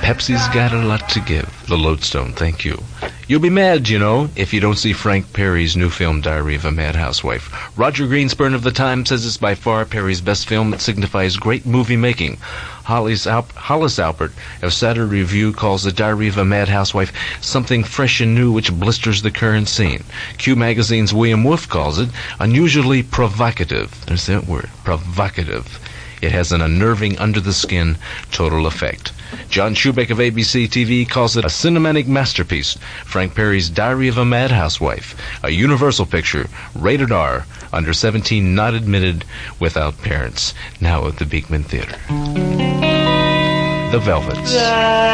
Pepsi's got a lot to give. The Lodestone, thank you. You'll be mad, you know, if you don't see Frank Perry's new film, Diary of a Mad Housewife. Roger Greenspan of The Times says it's by far Perry's best film that signifies great movie making. Hollis Alpert of Saturday Review calls The Diary of a Mad Housewife something fresh and new which blisters the current scene. Q Magazine's William Wolfe calls it unusually provocative. There's that word, provocative. It has an unnerving, under-the-skin total effect. John Schubeck of ABC TV calls it a cinematic masterpiece. Frank Perry's Diary of a Mad Housewife, a Universal picture, rated R, under 17, not admitted, without parents. Now at the Beekman Theater. The Velvets.